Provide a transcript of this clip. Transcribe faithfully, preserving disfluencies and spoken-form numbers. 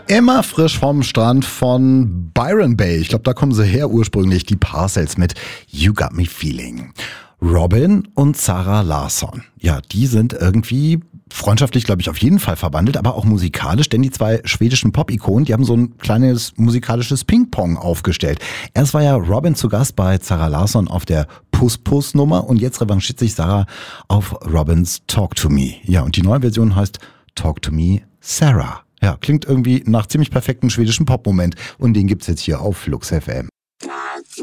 Immer frisch vom Strand von Byron Bay. Ich glaube, da kommen sie her ursprünglich, die Parcels mit You Got Me Feeling. Robyn und Zara Larsson. Ja, die sind irgendwie freundschaftlich, glaube ich, auf jeden Fall verbandelt, aber auch musikalisch, denn die zwei schwedischen Pop-Ikonen, die haben so ein kleines musikalisches Ping-Pong aufgestellt. Erst war ja Robyn zu Gast bei Zara Larsson auf der Puss-Puss-Nummer und jetzt revanchiert sich Zara auf Robyns Talk to Me. Ja, und die neue Version heißt Talk to Me Sarah. Ja, klingt irgendwie nach ziemlich perfektem schwedischen Pop-Moment und den gibt's jetzt hier auf Flux F M.